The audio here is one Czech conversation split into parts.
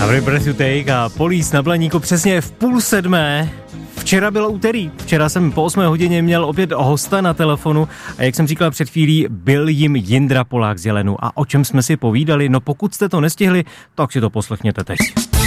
Every Breath You Take a Police na Blaníku přesně v 6:30. Včera bylo úterý, včera jsem po 8 hodině měl opět hosta na telefonu a jak jsem říkal před chvílí, byl jim Jindra Polák z Jelenu. A o čem jsme si povídali? No pokud jste to nestihli, tak si to poslechněte teď.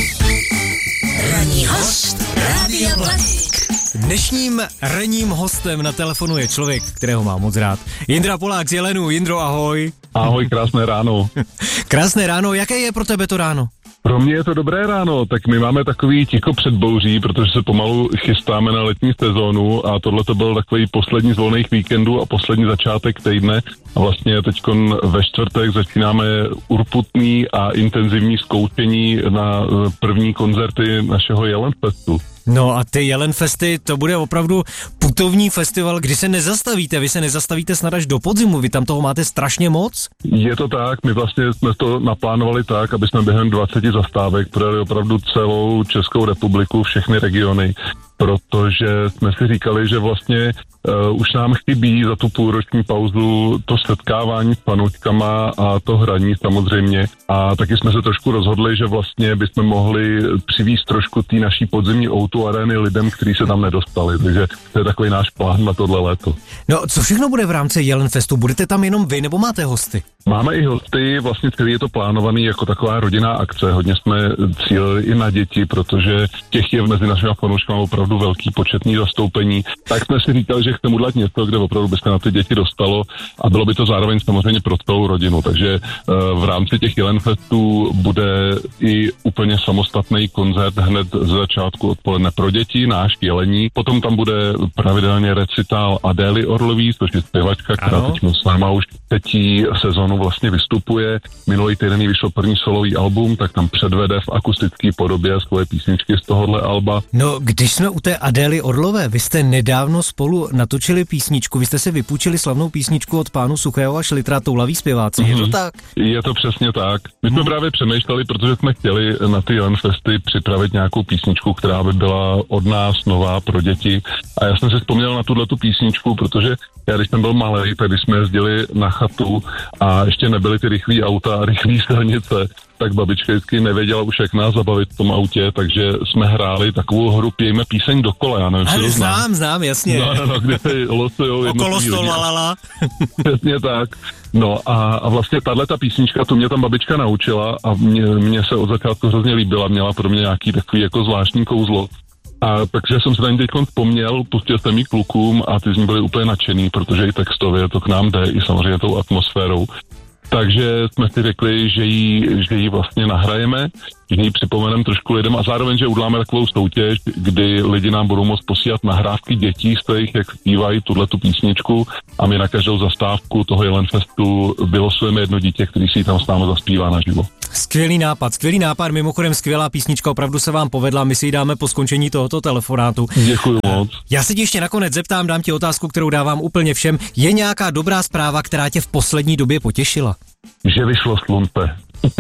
Ranní host Rádia Blaník. Dnešním ranním hostem na telefonu je člověk, kterého mám moc rád. Jindra Polák z Jelenu. Jindro, ahoj. Ahoj, krásné ráno. Krásné ráno, jaké je pro tebe to ráno? Pro mě je to dobré ráno, tak my máme takový ticho před bouří, protože se pomalu chystáme na letní sezónu a tohle to byl takový poslední z volných víkendů a poslední začátek týdne a vlastně teďkon ve čtvrtek začínáme urputný a intenzivní zkoušení na první koncerty našeho Jelenfestu. No a ty Jelenfesty, to bude opravdu putovní festival, kdy se nezastavíte, vy se nezastavíte snad až do podzimu, vy tam toho máte strašně moc? Je to tak, my vlastně jsme to naplánovali tak, aby jsme během 20 zastávek projeli opravdu celou Českou republiku, všechny regiony, protože jsme si říkali, že vlastně už nám chybí za tu půlroční pauzu to setkávání s fanouškama a to hraní samozřejmě. A taky jsme se trošku rozhodli, že vlastně bychom mohli přivízt trošku té naší podzimní O2 arény lidem, kteří se tam nedostali. Takže to je takový náš plán na tohle léto. No, co všechno bude v rámci Jelenfestu? Budete tam jenom vy nebo máte hosty? Máme i hosty, vlastně celý je to plánovaný jako taková rodinná akce. Hodně jsme cílili i na děti, protože těch je mezi našimi fanouškami opravdu velký početní zastoupení. Tak jsme si říkali, že chceme udělat něco, kde opravdu by se na ty děti dostalo a bylo by to zároveň samozřejmě pro celou rodinu. Takže v rámci těch Jelenfestů bude i úplně samostatný koncert hned z začátku odpoledne pro děti, náš Jelení. Potom tam bude pravidelně recitál Adély Orlový, což je zpěvačka, která teď s náma už třetí sezonu vlastně vystupuje. Minulý týden jí vyšlo první solový album, tak tam předvede v akustické podobě svoje písničky z tohohle alba. No, když jsme u té Adély Orlové, vy jste nedávno spolu natočili písničku, vy jste si vypůjčili slavnou písničku od pánu Suchého a Šlitra Toulaví zpěváci, je to tak? Je to přesně tak. My jsme právě přemýšleli, protože jsme chtěli na ty Jelenfesty připravit nějakou písničku, která by byla od nás nová pro děti. A já jsem si vzpomněl na tuhletu písničku, protože já když jsem byl malej, tak když jsme jezdili na chatu a ještě nebyly ty rychlý auta a rychlý silnice, tak babička vždycky nevěděla už, jak nás zabavit v tom autě, takže jsme hráli takovou hru Pějme píseň do kola, já nevím, ale znám, jasně. No, kde se losujou okolo stola, lala. Přesně tak. No a vlastně tato písnička, tu mě tam babička naučila a mě se od začátku hrozně líbila, měla pro mě nějaký takový jako zvláštní kouzlo. A takže jsem se tady teď vzpomněl, pustil jsem jí klukům a ty z ní byli úplně nadšený, protože i textově to k nám jde, i samozřejmě tou atmosférou. Takže jsme si řekli, že jí vlastně nahrajeme, že ji připomeneme trošku lidem a zároveň, že uděláme takovou soutěž, kdy lidi nám budou moct posílat nahrávky dětí z těch, jak zpívají tuhletu písničku a my na každou zastávku toho Jelenfestu vylosujeme jedno dítě, který si ji tam s námi zaspívá naživo. Skvělý nápad, mimochodem skvělá písnička, opravdu se vám povedla, my si ji dáme po skončení tohoto telefonátu. Děkuju moc. Já se ti ještě nakonec zeptám, dám ti otázku, kterou dávám úplně všem. Je nějaká dobrá zpráva, která tě v poslední době potěšila? Že vyšlo slunce.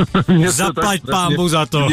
Zaplať pámbu za to.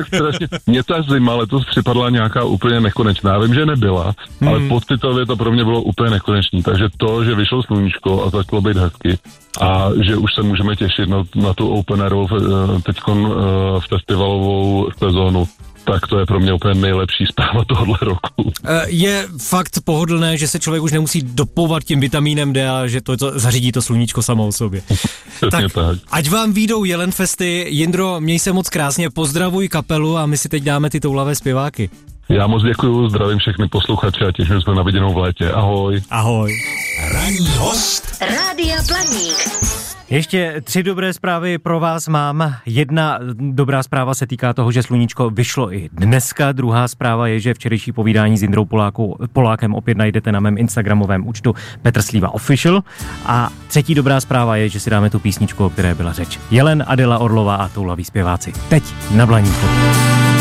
Mě ta zima letos připadla nějaká úplně nekonečná. Vím, že nebyla, ale pocitově to pro mě bylo úplně nekonečný. Takže to, že vyšlo sluníčko a začalo být hezky a že už se můžeme těšit na tu openerovou teďkon festivalovou sezónu, tak to je pro mě úplně nejlepší zpráva tohohle roku. Je fakt pohodlné, že se člověk už nemusí dopouvat tím vitamínem D a že to zařídí to sluníčko samo o sobě. tak. Ať vám výjdou Jelenfesty. Jindro, měj se moc krásně, pozdravuj kapelu a my si teď dáme ty toulavé zpěváky. Já moc děkuju, zdravím všechny posluchače a těším se na viděnou v létě. Ahoj. Ahoj. Ranní host Rádia Blaník. Ještě 3 dobré zprávy pro vás mám. Jedna dobrá zpráva se týká toho, že sluníčko vyšlo i dneska. Druhá zpráva je, že včerejší povídání s Jindrou Polákem opět najdete na mém instagramovém účtu Petr Slíva Official. A třetí dobrá zpráva je, že si dáme tu písničku, o které byla řeč. Jelen, Adéla Orlová a Toulaví zpěváci. Teď na Blaníku.